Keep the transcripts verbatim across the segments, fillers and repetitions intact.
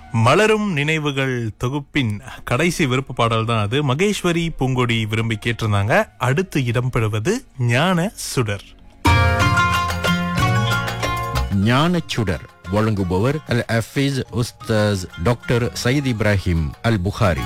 மலரும் நினைவுகள் தொகுப்பின் கடைசி விருப்ப பாடல் தான் அது. மகேஸ்வரி பூங்கொடி விரும்பி கேட்டிருந்தாங்க. அடுத்து இடம்பெறுவது ஞான சுடர். ஞான சுடர் வழங்குபவர் அல் ஹஃபீஸ் உஸ்தாஸ் டாக்டர் சயீத் இப்ராஹிம் அல் புகாரி.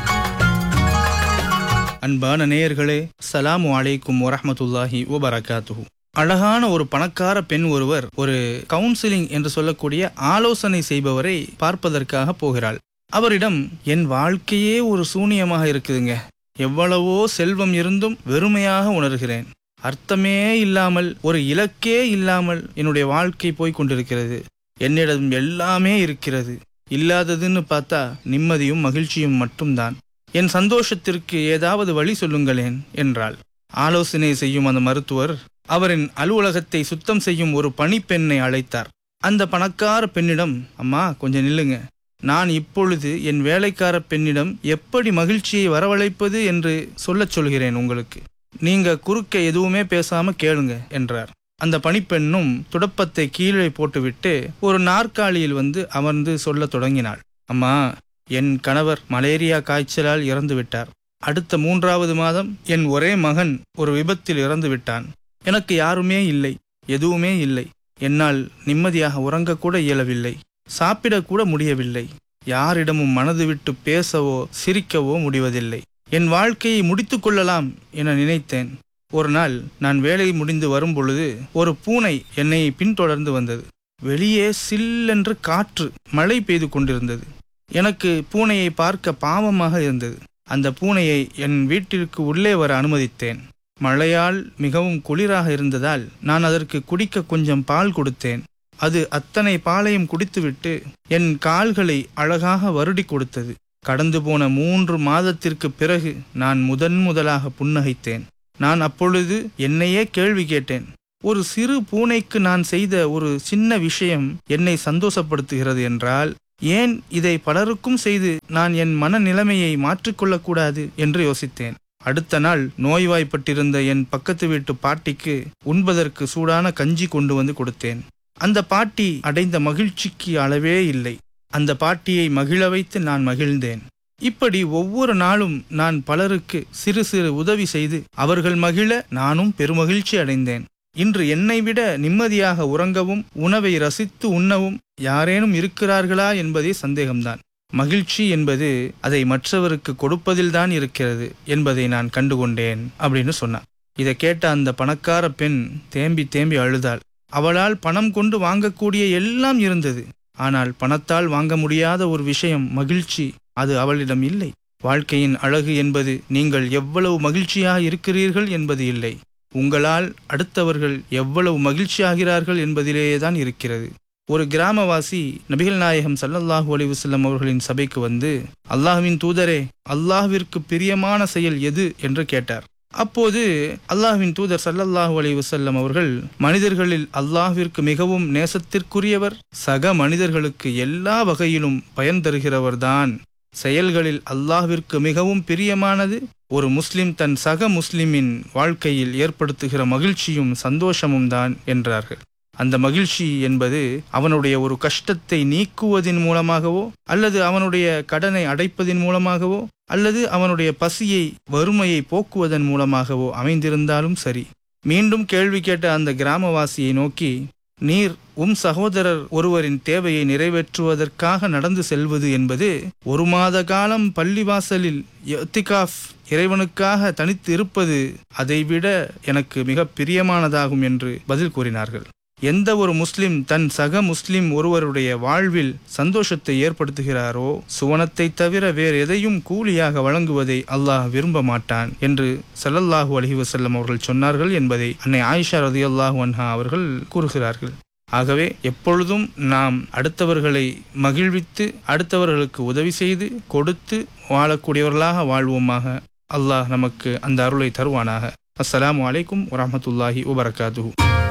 அன்பான நேயர்களே, ஸலாமு அலைக்கும் வரஹ்மத்துல்லாஹி வபரகாத்துஹு. அழகான ஒரு பணக்கார பெண் ஒருவர் ஒரு கவுன்சிலிங் என்று சொல்லக்கூடிய ஆலோசனை செய்பவரை பார்ப்பதற்காக போகிறாள். அவரிடம், என் வாழ்க்கையே ஒரு சூனியமாக இருக்குதுங்க, எவ்வளவோ செல்வம் இருந்தும் வெறுமையாக உணர்கிறேன், அர்த்தமே இல்லாமல் ஒரு இலக்கே இல்லாமல் என்னுடைய வாழ்க்கை போய் கொண்டிருக்கிறது, என்னிடம் எல்லாமே இருக்கிறது, இல்லாததுன்னு பார்த்தா நிம்மதியும் மகிழ்ச்சியும் மட்டும்தான், என் சந்தோஷத்திற்கு ஏதாவது வழி சொல்லுங்களேன் என்றாள். ஆலோசனை செய்யும் அந்த மருத்துவர் அவரின் அலுவலகத்தை சுத்தம் செய்யும் ஒரு பணிப்பெண்ணை அழைத்தார். அந்த பணக்கார பெண்ணிடம், அம்மா கொஞ்சம் நில்லுங்க, நான் இப்பொழுது என் வேலைக்கார பெண்ணிடம் எப்படி மகிழ்ச்சியை வரவழைப்பது என்று சொல்லச் சொல்கிறேன், உங்களுக்கு நீங்க குறுக்க எதுவுமே பேசாம கேளுங்க என்றார். அந்த பணிப்பெண்ணும் துடப்பத்தை கீழே போட்டுவிட்டு ஒரு நாற்காலியில் வந்து அமர்ந்து சொல்ல தொடங்கினாள். அம்மா, என் கணவர் மலேரியா காய்ச்சலால் இறந்து விட்டார். அடுத்த மூன்றாவது மாதம் என் ஒரே மகன் ஒரு விபத்தில் இறந்து விட்டான். எனக்கு யாருமே இல்லை, எதுவுமே இல்லை. என்னால் நிம்மதியாக உறங்கக்கூட இயலவில்லை, சாப்பிடக்கூட முடியவில்லை, யாரிடமும் மனது விட்டு பேசவோ சிரிக்கவோ முடிவதில்லை. என் வாழ்க்கையை முடித்து கொள்ளலாம் என நினைத்தேன். ஒரு நாள் நான் வேலை முடிந்து வரும் பொழுது ஒரு பூனை என்னை பின்தொடர்ந்து வந்தது. வெளியே சில்லென்று காற்று, மழை பெய்து கொண்டிருந்தது. எனக்கு பூனையை பார்க்க பாவமாக இருந்தது. அந்த பூனையை என் வீட்டிற்கு உள்ளே வர அனுமதித்தேன். மழையால் மிகவும் குளிராக இருந்ததால் நான் அதற்கு குடிக்க கொஞ்சம் பால் கொடுத்தேன். அது அத்தனை பாலையும் குடித்துவிட்டு என் கால்களை அழகாக வருடி கொடுத்தது. கடந்து போன மூன்று மாதத்திற்கு பிறகு நான் முதன் முதலாக புன்னகைத்தேன். நான் அப்பொழுது என்னையே கேள்வி கேட்டேன், ஒரு சிறு பூனைக்கு நான் செய்த ஒரு சின்ன விஷயம் என்னை சந்தோஷப்படுத்துகிறது என்றால் ஏன் இதை பலருக்கும் செய்து நான் என் மனநிலைமையை மாற்றிக்கொள்ளக்கூடாது என்று யோசித்தேன். அடுத்த நாள் நோய்வாய்ப்பட்டிருந்த என் பக்கத்து வீட்டு பாட்டிக்கு உண்பதற்கு சூடான கஞ்சி கொண்டு வந்து கொடுத்தேன். அந்த பாட்டி அடைந்த மகிழ்ச்சிக்கு அளவே இல்லை. அந்த பாட்டியை மகிழ வைத்து நான் மகிழ்ந்தேன். இப்படி ஒவ்வொரு நாளும் நான் பலருக்கு சிறு சிறு உதவி செய்து அவர்கள் மகிழ நானும் பெருமகிழ்ச்சி அடைந்தேன். இன்று என்னை விட நிம்மதியாக உறங்கவும் உணவை ரசித்து உண்ணவும் யாரேனும் இருக்கிறார்களா என்பதே சந்தேகம்தான். மகிழ்ச்சி என்பது அதை மற்றவருக்கு கொடுப்பதில்தான் இருக்கிறது என்பதை நான் கண்டுகொண்டேன் அப்படின்னு சொன்னான். இதை கேட்ட அந்த பணக்கார பெண் தேம்பி தேம்பி அழுதாள். அவளால் பணம் கொண்டு வாங்கக்கூடிய எல்லாம் இருந்தது. ஆனால் பணத்தால் வாங்க முடியாத ஒரு விஷயம் மகிழ்ச்சி, அது அவளிடம் இல்லை. வாழ்க்கையின் அழகு என்பது நீங்கள் எவ்வளவு மகிழ்ச்சியாக இருக்கிறீர்கள் என்பது இல்லை, உங்களால் அடுத்தவர்கள் எவ்வளவு மகிழ்ச்சியாகிறார்கள் என்பதிலேயேதான் இருக்கிறது. ஒரு கிராமவாசி நபிகள் நாயகம் ஸல்லல்லாஹு அலைஹி வஸல்லம் அவர்களின் சபைக்கு வந்து, அல்லாஹ்வின் தூதரே, அல்லாஹ்விற்கு பிரியமான செயல் எது என்று கேட்டார். அப்போது அல்லாஹ்வின் தூதர் ஸல்லல்லாஹு அலைஹி வஸல்லம் அவர்கள், மனிதர்களில் அல்லாஹ்விற்கு மிகவும் நேசத்திற்குரியவர், சக மனிதர்களுக்கு எல்லா வகையிலும் பயன் தருகிறவர்தான். செயல்களில் அல்லாஹ்விற்கு மிகவும் பிரியமானது ஒரு முஸ்லிம் தன் சக முஸ்லிமின் வாழ்க்கையில் ஏற்படுத்துகிற மகிழ்ச்சியும் சந்தோஷமும் தான் என்றார்கள். அந்த மகிழ்ச்சி என்பது அவனுடைய ஒரு கஷ்டத்தை நீக்குவதன் மூலமாகவோ அல்லது அவனுடைய கடனை அடைப்பதன் மூலமாகவோ அல்லது அவனுடைய பசியை வறுமையை போக்குவதன் மூலமாகவோ அமைந்திருந்தாலும் சரி. மீண்டும் கேள்வி கேட்ட அந்த கிராமவாசியை நோக்கி, நீர் உம் சகோதரர் ஒருவரின் தேவையை நிறைவேற்றுவதற்காக நடந்து செல்வது என்பது ஒரு மாத காலம் பள்ளிவாசலில் இத்திகாஃப் இறைவனுக்காக தனித்து இருப்பது அதைவிட எனக்கு மிக பிரியமானதாகும் என்று பதில் கூறினார்கள். எந்த ஒரு முஸ்லிம் தன் சக முஸ்லிம் ஒருவருடைய வாழ்வில் சந்தோஷத்தை ஏற்படுத்துகிறாரோ சுவனத்தை தவிர வேறு எதையும் கூலியாக வழங்குவதை அல்லாஹ் விரும்ப மாட்டான் என்று ஸல்லல்லாஹு அலைஹி வஸல்லம் அவர்கள் சொன்னார்கள் என்பதை அன்னை ஆயிஷா ரலியல்லாஹு அன்ஹா அவர்கள் கூறுகிறார்கள். ஆகவே எப்பொழுதும் நாம் அடுத்தவர்களை மகிழ்வித்து அடுத்தவர்களுக்கு உதவி செய்து கொடுத்து வாழக்கூடியவர்களாக வாழ்வோமாக. அல்லாஹ் நமக்கு அந்த அருளை தருவானாக. அஸ்ஸலாமு அலைக்கும் வரஹ்மத்துல்லாஹி வபரகாத்துஹு.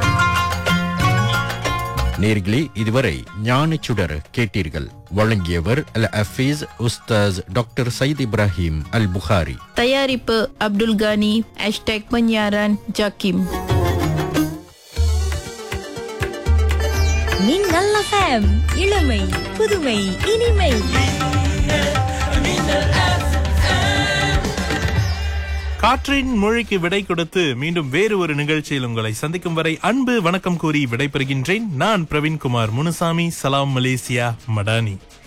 நேர்களே, இதுவரை ஞான சுடர் கேட்டீர்கள். வழங்கியவர் அல் ஹஃபீஸ் உஸ்தாஸ் டாக்டர் சயீத் இப்ராஹிம் அல் புகாரி. தயாரிப்பு Abdul Ghani. Hashtag penyiaran Jakim. மின்னல் எஃப்எம், இளமை புதுமை இனிமை. காற்றின் மொழிக்கு விடை கொடுத்து மீண்டும் வேறு ஒரு நிகழ்ச்சியில் உங்களை சந்திக்கும் வரை அன்பு வணக்கம் கூறி விடைபெறுகின்றேன். நான் பிரவீன்குமார் முனுசாமி. சலாம் மலேசியா மடானி.